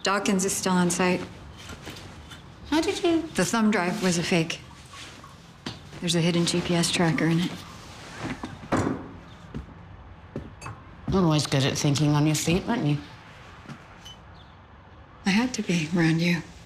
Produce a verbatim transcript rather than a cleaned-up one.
Dawkins is still on site. How did you? The thumb drive was a fake. There's a hidden G P S tracker in it. Always good at thinking on your feet, weren't you? I had to be around you.